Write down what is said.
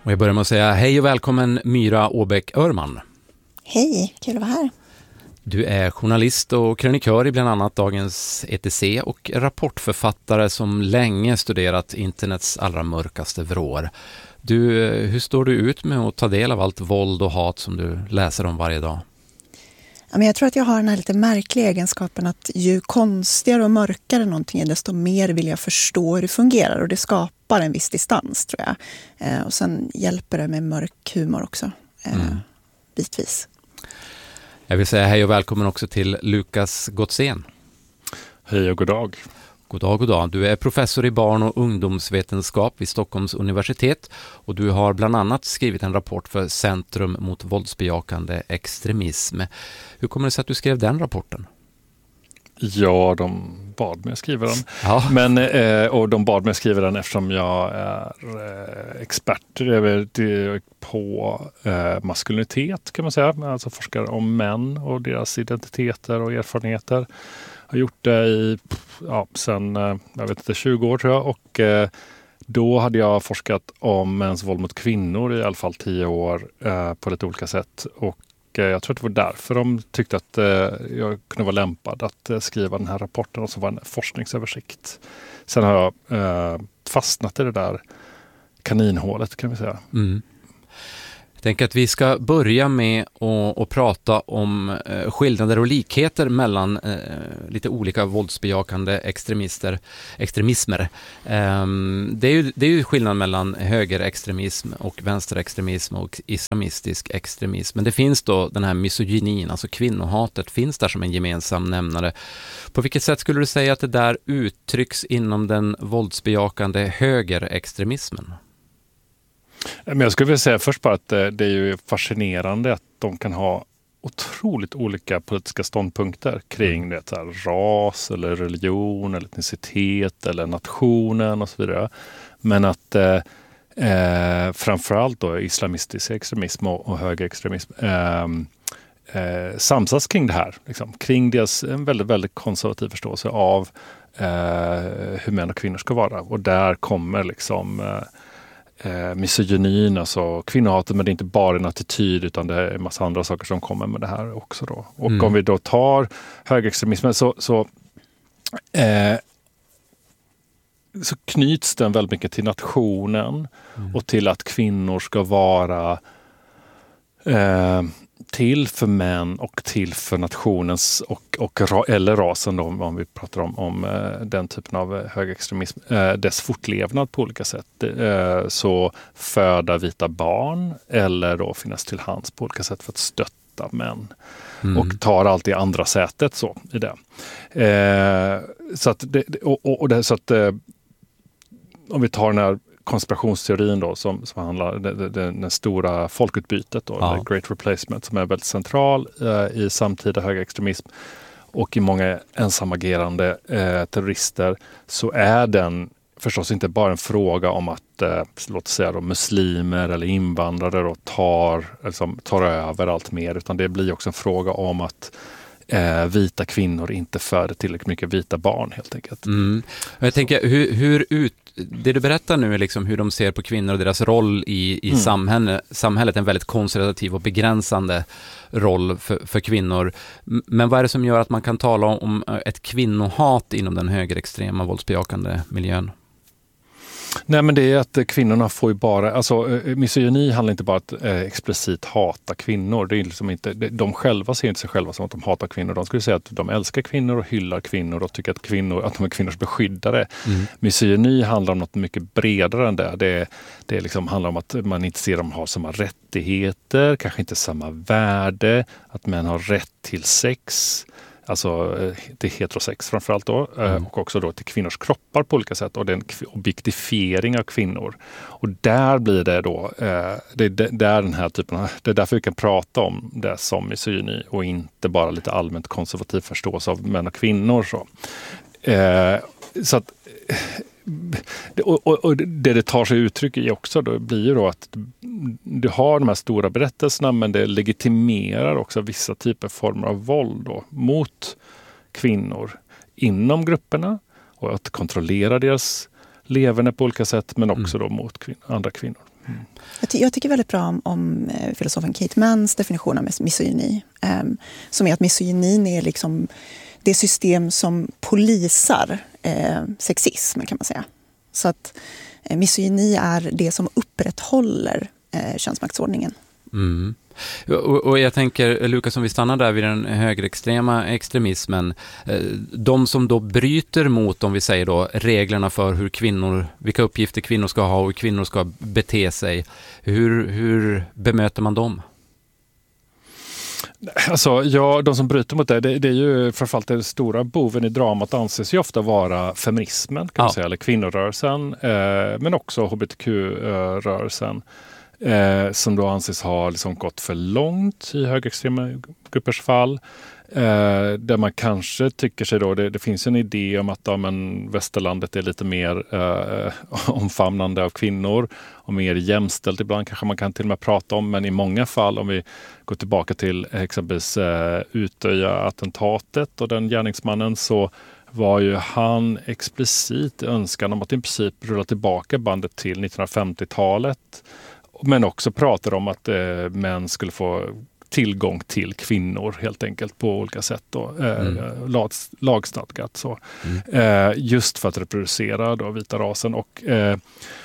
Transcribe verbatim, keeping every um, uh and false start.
Och jag börjar med att säga hej och välkommen Myra Åbäck-Örman. Hej, kul att vara här. Du är journalist och krönikör i bland annat Dagens E T C och rapportförfattare som länge studerat internets allra mörkaste vrår. Du, hur står du ut med att ta del av allt våld och hat som du läser om varje dag? Ja, men jag tror att jag har den här lite märkliga egenskapen att ju konstigare och mörkare någonting är, desto mer vill jag förstå hur det fungerar. Och det skapar en viss distans, tror jag. Eh, och sen hjälper det med mörk humor också, eh, mm. bitvis. Jag vill säga hej och välkommen också till Lukas Gottsén. Hej och god dag. God dag, god dag. Du är professor i barn- och ungdomsvetenskap vid Stockholms universitet och du har bland annat skrivit en rapport för Centrum mot våldsbejakande extremism. Hur kommer det sig att du skrev den rapporten? Ja, de bad mig att skriva den. Ja. Men, eh, och de bad mig att skriva den eftersom jag är eh, expert på eh, maskulinitet, kan man säga. Alltså forskar om män och deras identiteter och erfarenheter. Jag har gjort det i ja, sen jag vet inte, tjugo år tror jag. Och eh, då hade jag forskat om mäns våld mot kvinnor i alla fall tio år eh, på lite olika sätt. Och jag tror att det var därför de tyckte att eh, jag kunde vara lämpad att eh, skriva den här rapporten och så var en forskningsöversikt. Sen har jag eh, fastnat i det där kaninhålet, kan vi säga. Mm. Jag tänker att vi ska börja med att, att prata om eh, skillnader och likheter mellan eh, lite olika våldsbejakande extremister, extremismer. Eh, det, är ju, det är ju skillnad mellan högerextremism och vänsterextremism och islamistisk extremism. Men det finns då den här misogynin, alltså kvinnohatet, finns där som en gemensam nämnare. På vilket sätt skulle du säga att det där uttrycks inom den våldsbejakande högerextremismen? Men jag skulle vilja säga först bara att det är ju fascinerande att de kan ha otroligt olika politiska ståndpunkter kring det, så här, ras eller religion eller etnicitet eller nationen och så vidare. Men att eh, framförallt då islamistisk extremism och, och högerextremism eh, eh, samsas kring det här. Liksom, kring deras en väldigt, väldigt konservativ förståelse av eh, hur män och kvinnor ska vara. Och där kommer liksom eh, Eh, misogynin, alltså kvinnohatet, men det är inte bara en attityd utan det är en massa andra saker som kommer med det här också då. Och mm. om vi då tar högerextremismen så, så, eh, så knyts den väldigt mycket till nationen mm. och till att kvinnor ska vara eh, till för män och till för nationens och, och eller rasen då, om vi pratar om, om eh, den typen av högerextremism, eh, dess fortlevnad på olika sätt. Eh, så föda vita barn eller då finnas till hands på olika sätt för att stötta män. Mm. Och tar alltid andra sätet så i det. Eh, så att, det, och, och det, så att eh, om vi tar den här konspirationsteorin då som, som handlar det, det, det stora folkutbytet då, ja. Great Replacement, som är väldigt central eh, i samtida högerextremism och i många ensamagerande eh, terrorister, så är den förstås inte bara en fråga om att eh, låt säga då, muslimer eller invandrare då tar, liksom, tar över allt mer, utan det blir också en fråga om att Eh, vita kvinnor inte föder tillräckligt mycket vita barn helt enkelt. Mm. Jag tänker, hur, hur ut, det du berättar nu är liksom hur de ser på kvinnor och deras roll i, i mm. samhälle, samhället, en väldigt konservativ och begränsande roll för, för kvinnor. Men vad är det som gör att man kan tala om ett kvinnohat inom den högerextrema våldsbejakande miljön? Nej, men det är att kvinnorna får ju bara, alltså misogyni handlar inte bara om att eh, explicit hata kvinnor. Det är liksom inte, de själva ser inte sig själva som att de hatar kvinnor. De skulle säga att de älskar kvinnor och hyllar kvinnor och tycker att, kvinnor, att de är kvinnors beskyddare. Mm. Misogyni handlar om något mycket bredare än det. Det, det liksom handlar om att man inte ser dem ha samma rättigheter, kanske inte samma värde, att män har rätt till sex. Alltså till heterosex framförallt då, mm. och också då till kvinnors kroppar på olika sätt och den objektifiering av kvinnor. Och där blir det då, det är där den här typen av, det är därför vi kan prata om det som misogyni och inte bara lite allmänt konservativ förståelse av män och kvinnor. Så, så att Och, och, och det det tar sig uttryck i också då blir ju då att du har de här stora berättelserna, men det legitimerar också vissa typer former av våld då, mot kvinnor inom grupperna och att kontrollera deras leverne på olika sätt, men också mm. då mot kvinnor, andra kvinnor. Mm. Jag, ty- jag tycker väldigt bra om, om eh, filosofen Kate Manns definition av misogyni. Eh, som är att misogynin är liksom det system som polisar eh, sexism, kan man säga. Så att eh, misogyni är det som upprätthåller eh, könsmaktsordningen. Mm. Och, och jag tänker, Lukas, om vi stannar där vid den högerextrema extremismen, eh, de som då bryter mot, om vi säger då, reglerna för hur kvinnor, vilka uppgifter kvinnor ska ha och hur kvinnor ska bete sig, hur, hur bemöter man dem? Alltså, ja, de som bryter mot det, det, det är ju framförallt den stora boven i dramat anses ju ofta vara feminismen, kan man Ja. säga, eller kvinnorörelsen, eh, men också H B T Q-rörelsen. Eh, som då anses ha liksom gått för långt i högerextrema gruppers fall. Eh, där man kanske tycker sig då, det, det finns en idé om att ja, men västerlandet är lite mer eh, omfamnande av kvinnor och mer jämställt ibland kanske man kan till och med prata om, men i många fall, om vi går tillbaka till exempelvis eh, Utöja-attentatet och den gärningsmannen, så var ju han explicit önskan om att i princip rulla tillbaka bandet till nittonhundrafemtiotalet. Men också pratar om att eh, män skulle få tillgång till kvinnor helt enkelt på olika sätt. Då, eh, mm. lag, lagstadgat. Så. Mm. Eh, just för att reproducera då, vita rasen. Och, eh,